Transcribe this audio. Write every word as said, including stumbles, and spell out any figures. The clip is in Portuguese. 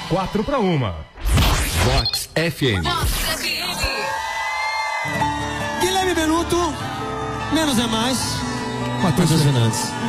quatro para uma. Vox F M. Vox F M. Guilherme Benuto, menos é mais. Matheus Fernandes.